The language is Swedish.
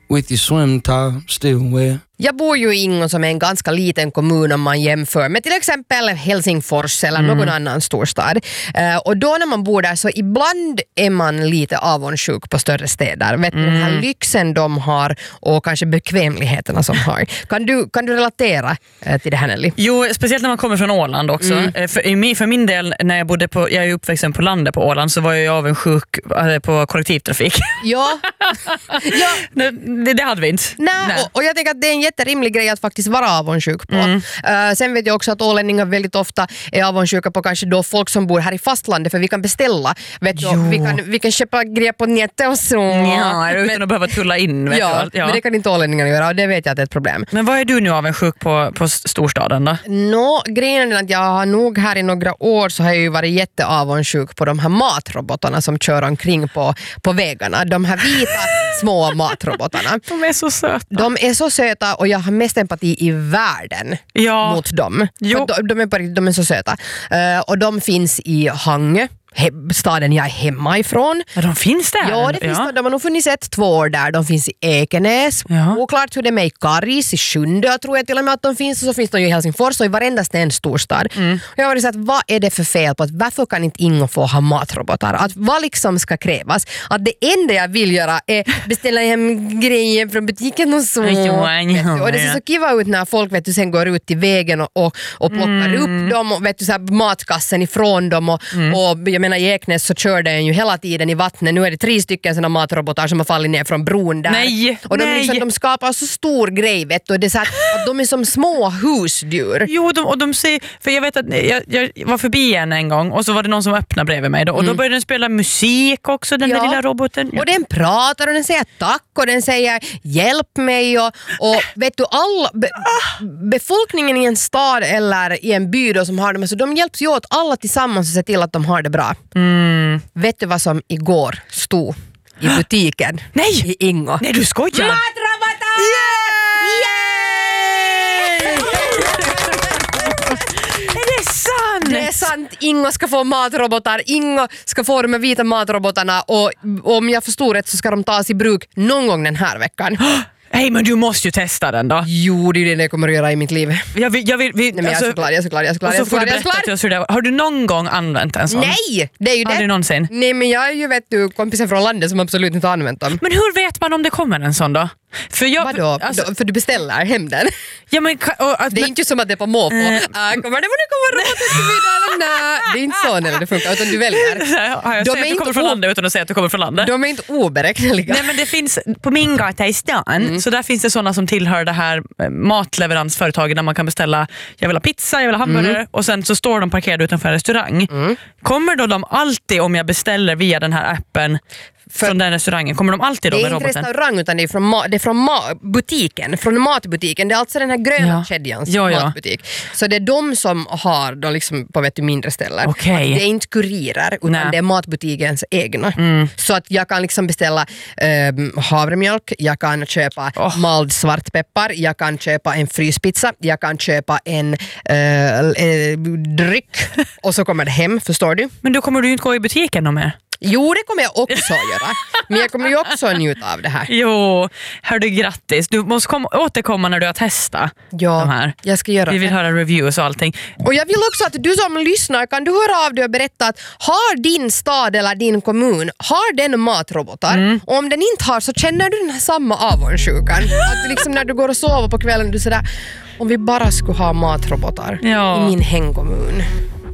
with your swim top still wet. Jag bor ju i Ingo som är en ganska liten kommun om man jämför med till exempel Helsingfors eller någon annan storstad. Och då när man bor där så ibland är man lite avundsjuk på större städer. Vet du, den här lyxen de har och kanske bekvämligheterna som har. Kan du relatera till det här, Nelly? Jo, speciellt när man kommer från Åland också. För min del, när jag är uppväxten på landet på Åland, så var jag avundsjuk på kollektivtrafik. Ja. Det hade vi inte. Nej. Och jag tänker att det är en jätterimlig grej att faktiskt vara avundsjuk på. Sen vet jag också att ålänningar väldigt ofta är avundsjuka på kanske då folk som bor här i fastlandet, för vi kan beställa. Vet du, vi kan köpa grejer på nätet och så. Ja, utan att behöva tulla in. Ja, men det kan inte ålänningar göra och det vet jag att det är ett problem. Men vad är du nu avundsjuk på storstaden då? Grejen är att jag har nog här i några år så har jag ju varit jätteavundsjuk på de här matrobotarna som kör omkring på vägarna. De här vita små matrobotarna. De är så söta. De är så söta och jag har mest empati i världen mot dem. De är så söta. Och de finns i Hangö, staden jag är hemma ifrån. Ja, de finns där? Ja, det finns de har nog funnits 1-2 år där. De finns i Ekenäs. Oklart hur det är med i Karis, i Sjunde tror jag till och med att de finns. Och så finns de ju i Helsingfors och i varenda en storstad. Jag har varit så att vad är det för fel på att varför kan inte Ingo få ha matrobotar? Att vad liksom ska krävas? Att det enda jag vill göra är beställa hem grejer från butiken och så. Och det ser så kiva ut när folk vet du, sen går ut till vägen och plockar upp dem och vet du, så här, matkassen ifrån dem och jag menar i Eknäs så kör den ju hela tiden i vattnet. Nu är det 3 stycken såna matrobotar som har fallit ner från bron där. Nej, och de skapar så stor grej, vet du. Det är så att de är som små husdjur. Jo, de ser, för jag vet att jag var förbi en gång och så var det någon som öppnade bredvid mig då, och då började den spela musik också, den där lilla roboten. Och den pratar och den säger tack och den säger hjälp mig och vet du, befolkningen i en stad eller i en by då, som har dem, så de hjälps ju åt alla tillsammans och ser till att de har det bra. Vet du vad som igår stod i butiken? Nej! I Ingo. Nej, du skojar! Matrobotar! Yay! Är det sant? Det är sant. Ingo ska få matrobotar. Ingo ska få de vita matrobotarna och om jag förstår rätt så ska de tas i bruk någon gång den här veckan. Hej, men du måste ju testa den då. Jo, det är det jag kommer att göra i mitt liv. Jag vill, Nej, men jag är så glad. Och så får du berätta till oss hur det var. Har du någon gång använt en sån? Nej, det är ju det. Aldrig någonsin? Nej, men jag är ju kompisen från landet som absolut inte har använt dem. Men hur vet man om det kommer en sån då? Vadå? För du beställer hem den? Ja, men, det är inte som att det är på måfå. Kommer roboten till middagen? Nej, det är inte så när det funkar, utan du väljer. Har jag sett att du kommer från landet utan att säga att du kommer från landet? De är inte oberäkneliga. Nej, men det finns på min gata i stan, så där finns det sådana som tillhör det här matleveransföretaget där man kan beställa, jag vill ha pizza, jag vill ha hamburgare, och sen så står de parkerade utanför en restaurang. Kommer då de alltid, om jag beställer via den här appen från den restaurangen, kommer de alltid då med roboten? Det är inte restaurang utan det är från butiken, från matbutiken. Det är alltså den här gröna kedjans matbutik. Så det är de som har då liksom på mindre ställen. Okay. Det är inte kurirer utan det är matbutikens egna. Så att jag kan liksom beställa havremjölk, jag kan köpa mald svartpeppar, jag kan köpa en fryspizza, jag kan köpa en dryck och så kommer det hem, förstår du? Men då kommer du inte gå i butiken någon mer? Jo, det kommer jag också göra. Men jag kommer ju också njuta av det här. Jo, hördu, grattis. Du måste återkomma när du har testat de här. Jag ska göra det. Vi vill höra reviews och allting. Och jag vill också att du som lyssnar, kan du höra av dig och berätta att har din stad eller din kommun, har den matrobotar? Och om den inte har så känner du den här samma avundsjukan. Att liksom när du går och sover på kvällen, du sådär, om vi bara skulle ha matrobotar i min hemkommun.